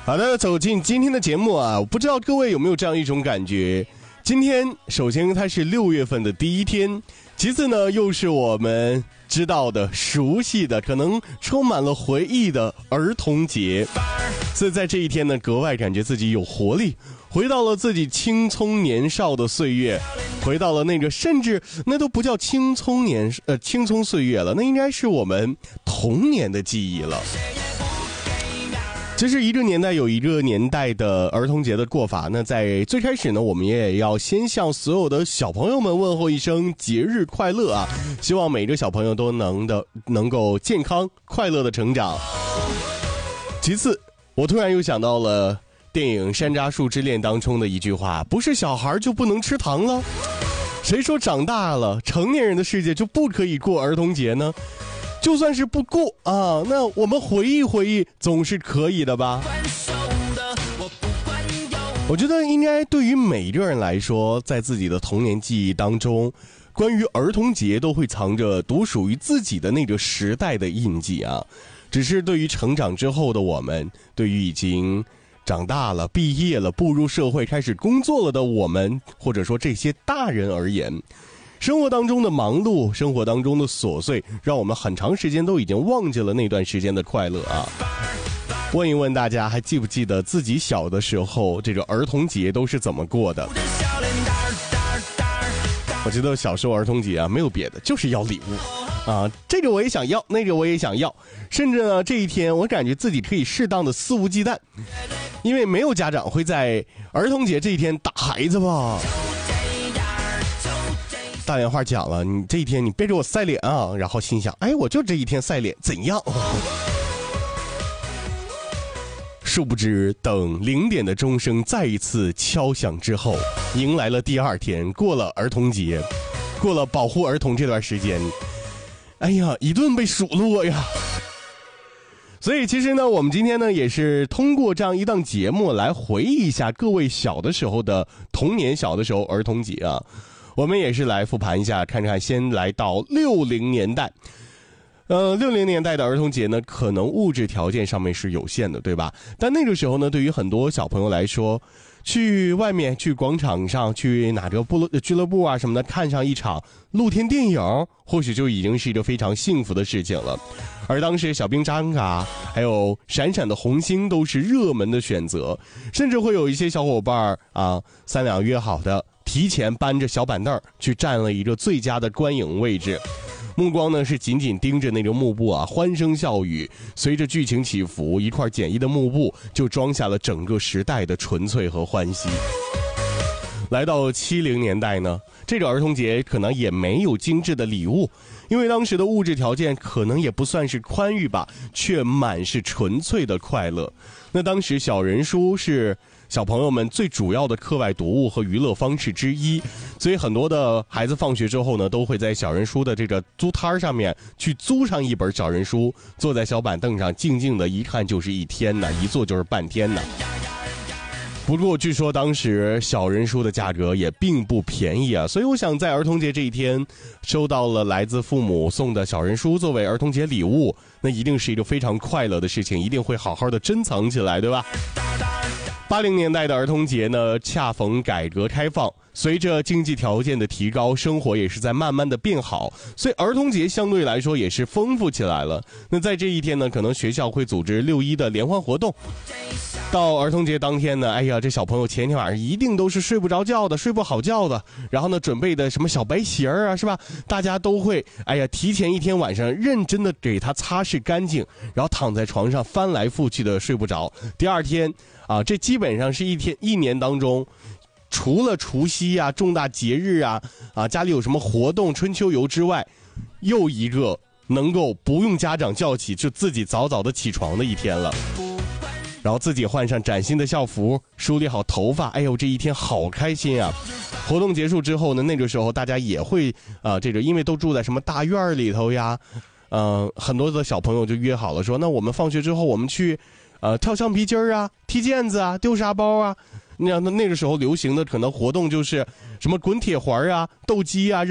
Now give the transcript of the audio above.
好的，走进今天的节目啊，我不知道各位有没有这样一种感觉，今天首先它是6月份的第一天，其次呢又是我们知道的熟悉的可能充满了回忆的儿童节，所以在这一天呢格外感觉自己有活力，回到了自己青葱年少的岁月，回到了那个甚至那都不叫青葱岁月了，那应该是我们童年的记忆了。其实一个年代有一个年代的儿童节的过法，那在最开始呢，我们也要先向所有的小朋友们问候一声节日快乐啊！希望每个小朋友都能够健康快乐的成长。其次，我突然又想到了电影《山楂树之恋》当中的一句话：不是小孩就不能吃糖了？谁说长大了成年人的世界就不可以过儿童节呢？就算是不过啊，那我们回忆回忆总是可以的吧。我觉得应该对于每一个人来说，在自己的童年记忆当中，关于儿童节都会藏着独属于自己的那个时代的印记啊。只是对于成长之后的我们，对于已经长大了、毕业了、步入社会、开始工作了的我们，或者说这些大人而言，生活当中的忙碌，生活当中的琐碎，让我们很长时间都已经忘记了那段时间的快乐啊。问一问大家，还记不记得自己小的时候这个儿童节都是怎么过的？我记得小时候儿童节啊，没有别的，就是要礼物啊，这个我也想要，那个我也想要，甚至呢这一天我感觉自己可以适当的肆无忌惮，因为没有家长会在儿童节这一天打孩子吧。大连话讲了，你这一天你别给我晒脸啊，然后心想，哎，我就这一天晒脸怎样？殊不知等0点的钟声再一次敲响之后，迎来了第2天，过了儿童节，过了保护儿童这段时间，哎呀，一顿被数落呀。所以其实呢，我们今天呢也是通过这样一档节目来回忆一下各位小的时候的童年，小的时候儿童节啊。我们也是来复盘一下，看看先来到60年代。60年代的儿童节呢，可能物质条件上面是有限的，对吧？但那个时候呢，对于很多小朋友来说，去外面去广场上去哪个俱乐部啊什么的，看上一场露天电影，或许就已经是一个非常幸福的事情了。而当时小兵张嘎还有闪闪的红星都是热门的选择，甚至会有一些小伙伴啊3两约好的，提前搬着小板凳去占了一个最佳的观影位置，目光呢是紧紧盯着那个幕布啊，欢声笑语，随着剧情起伏，一块简易的幕布就装下了整个时代的纯粹和欢喜。来到70年代呢，这个儿童节可能也没有精致的礼物，因为当时的物质条件可能也不算是宽裕吧，却满是纯粹的快乐。那当时小人书是小朋友们最主要的课外读物和娱乐方式之一，所以很多的孩子放学之后呢，都会在小人书的这个租摊上面去租上一本小人书，坐在小板凳上静静的，一看就是一天呢，一坐就是半天呢。不过据说当时小人书的价格也并不便宜啊，所以我想在儿童节这一天收到了来自父母送的小人书作为儿童节礼物，那一定是一个非常快乐的事情，一定会好好的珍藏起来，对吧？80年代的儿童节呢，恰逢改革开放，随着经济条件的提高，生活也是在慢慢的变好，所以儿童节相对来说也是丰富起来了。那在这一天呢，可能学校会组织6·1的联欢活动。到儿童节当天呢，哎呀，这小朋友前天晚上一定都是睡不着觉的，睡不好觉的，然后呢，准备的什么小白鞋啊，是吧？大家都会，哎呀，提前一天晚上认真的给他擦拭干净，然后躺在床上翻来覆去的睡不着。第2天啊，这基本上是一年当中，除了除夕啊、重大节日啊、家里有什么活动、春秋游之外，又一个能够不用家长叫起就自己早早的起床的一天了。然后自己换上崭新的校服，梳理好头发，哎呦，这一天好开心啊！活动结束之后呢，那个时候大家也会这个因为都住在什么大院里头呀，很多的小朋友就约好了说，那我们放学之后我们去跳橡皮筋啊、踢毽子啊、丢沙包啊。那个时候流行的可能活动就是什么滚铁环啊、斗鸡啊。